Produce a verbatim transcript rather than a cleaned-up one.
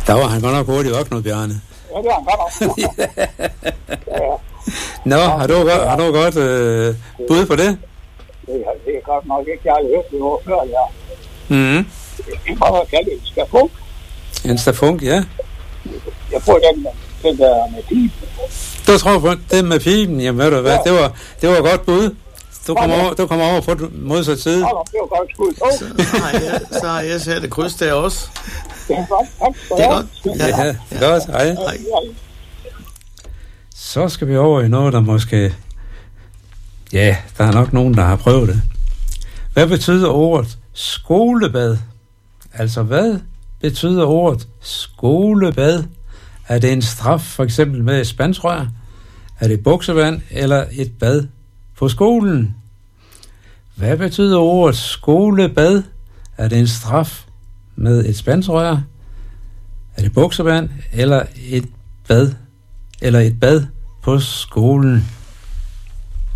Der var han godt nok hurtigt opnået, Bjarne. Ja, det var han godt nok. Ja, ja. Nå, har du, har du godt øh, bud på det? Det er, det er godt nok ikke, jeg har hørt det over før, ja. Mhm. Jeg må have kaldt det en skafunk. En stafunk, ja. Jeg får den, den der med pipen. Du tror på det med pipen, jamen ved du hvad, det var, det var godt bud. Du kommer over, du kommer over på den modsatte side. Ja, det var godt skud på. Så har jeg, så har jeg sat et kryds der også. Det er godt, tak for Det er godt. Ja, ja, det er godt. Hej. Hej. Så skal vi over i noget, der måske... Ja, der er nok nogen, der har prøvet det. Hvad betyder ordet skolebad? Altså, hvad betyder ordet skolebad? Er det en straf, for eksempel med et spandrør? Er det buksevand eller et bad på skolen? Hvad betyder ordet skolebad? Er det en straf med et spandrør? Er det buksevand eller et bad eller et bad på skolen?